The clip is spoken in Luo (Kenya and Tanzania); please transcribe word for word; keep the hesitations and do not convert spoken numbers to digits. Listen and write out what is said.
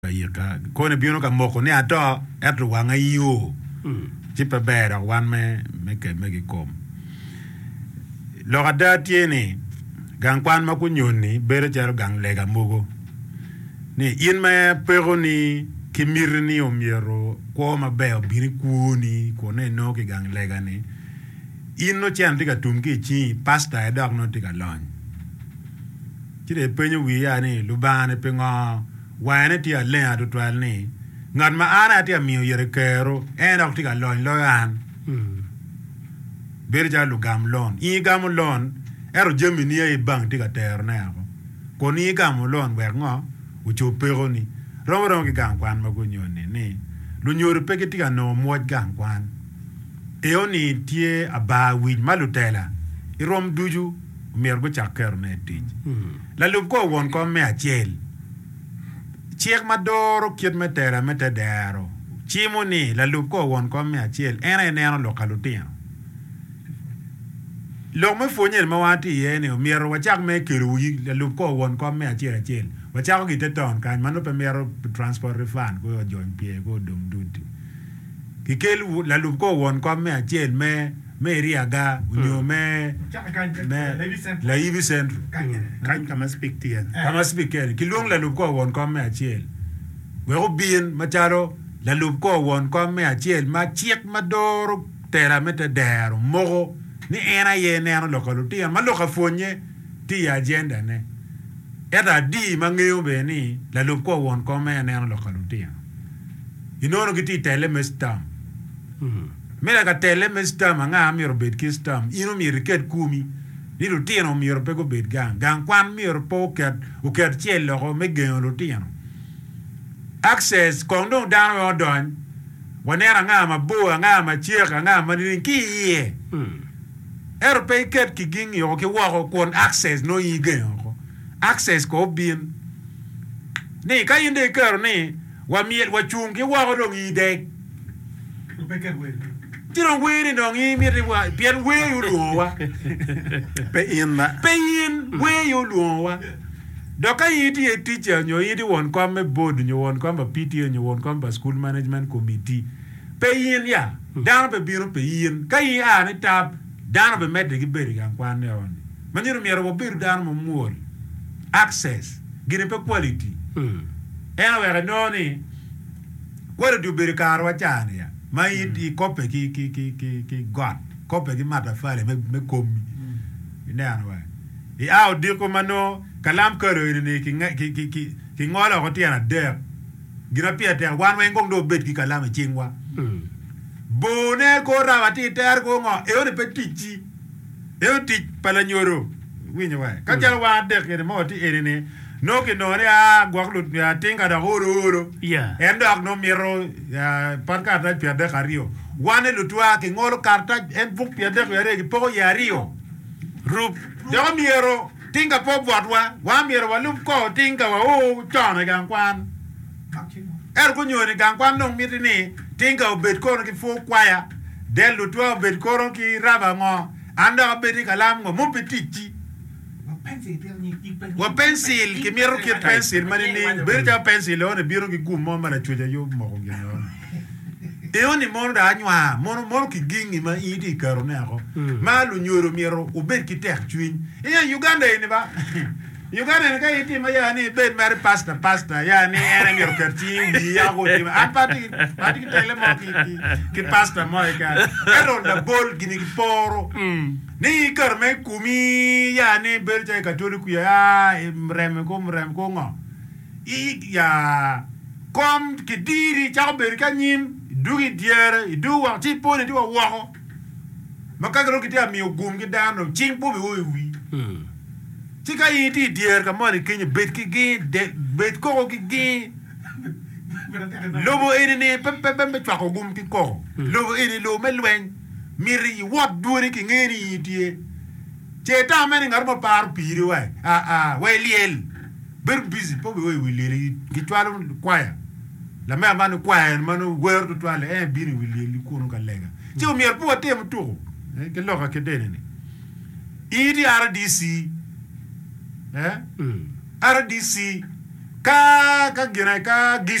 yika kone bino ka moko ne ato etro wanga yo chipe bera wan me me ke me ki kom lo gada tiene gang kwan ma kunyoni bere jaro gang lega mogo ni in me pero ni kimirni o miero ko ma be biri kuoni ko ne no ki gang lega ni in no chan diga tumki chi pasta e dog no diga lon chire penyo wi ya ni lubane pengo wane ti a le adu twal ni ngat ma ana ti a miyo yere kero en ok ti ka lon lo an ber ja lu gam lon i gam lon ero jemi ni e bang ti ka ter na ko ko ni gam lon wer ngo u chu pero ni ro ro ki gam kwan ma go nyone ni lu nyor pe ki ti ka no mo gam kwan e oni tie aba wi malutela i rom duju mer go chaker ne ti la lu ko won ko me achel chiek madoro kiet metera metedero chimo ni la lup ko won ko me achiel ene neno lo kalutino lo me fonye ma wati yene miero wachak me kiruyi la lup ko won ko me achiel achiel wachak gi teton kan mano pe miero transport refund go join pie go dum duty kikel la lup ko won ko me achiel me me riaga unyo me me la ibi centro kan kama speak tien kama speak ken kilong la lup ko won ko me achiel we go bien macharo la lup ko won ko me achiel ma chiek madoro tera mete dero mogo ni era ye ne ano lokalo ti ma loka fonye ti agenda ne era di mangeo be ni la lup ko won ko me ne ano lokalo ti inono giti tele mestam mera ka tele mestam nga mi robet ki stam ino mi riket kumi ni ru tieno mi ro pego bet gang gang kwan mi ro poket u ket cielo go me gen ro tieno access kondo down o don wanera nga ma bo nga ma chieka nga ma ni ki ye er pe ket ki ging yo ki wo kon access no yi gen ko access ko bin ni ka inde kero ni wa mi wa chungi wo go do yi de pe ket we tiro wiri no ngi mi riwa pian we yu luwa pe in na pe in we yu luwa doka yiti e teacher nyo yiti won kwa me board nyo won kwa P T A nyo won kwa school management committee pe in ya dan pe biro pe in ka yi a ni tap dan be mede gi beri kan kwa ne on manyiru mi ro bir dan mo mur access gine pe quality ena we no ni kwere du beri karwa chani ya ma yiti kope ki ki ki ki ki god kope ki mata fale me me komi ine anwa e au di ko mano kalam kero ni ki ki ki ki ki ngola ko tiana de gira piete wan we ngong do bet ki kalam chingwa bone ko rawati ter ko ngo e oni petichi e oti pala nyoro winyo wa ka jal wa de ke mo ti ene no que no era guaglo ya tenga da oro oro ya endo no miro ya parka da pierde cario wane lutua que ngolo carta en buk pierde yare que poco ya rio rup de miro tinga po bwadwa wa miro wa lup ko tinga wa o chana gan kwan er ko nyori gan kwan no mitini tinga obet ko ki fo kwaya del lutua obet ko ki raba ngo anda obet kalam ngo mo petichi wa pencil ke miro ke pencil mani ni berja pencil on biro ki gum mo mara chuja yo mo ko ngeno e oni mo da nywa mo mo ki gingi ma idi karo ne ako malu nyoro miro u ber ki tek chuin e Uganda ni ba Uganda ne kai ti ma ya ni bet mari pasta pasta ya ni ere miro kerti ndi ya go ti ma pati pati ki tele mo ki ki pasta mo e ka ero da bol gini ki poro ni karme kumi ya ni berja katoliku ya mrem ko mrem ko ngo i ya kom ki diri cha ber ka nyim dugi diere du wa ti pone ti wa wa makagro ki ta mi ogum ki dano ching po bi wi wi ti ka yi ti diere ka mo ni kenye bet ki gi de bet ko ki gi lobo ene ne pem pem pem cha ko gum ki ko lobo ene lo melwen miri wat duori ki ngeni yitie cheta meni ngarmo par piri wa a a we liel ber busy po we we liel ki twalo kwaya la me manu kwaya manu wer to twale e bini we liel ku no kalega ti o mier po tem to e ke loka ke dene ni idi R D C eh R D C ka ka gina ka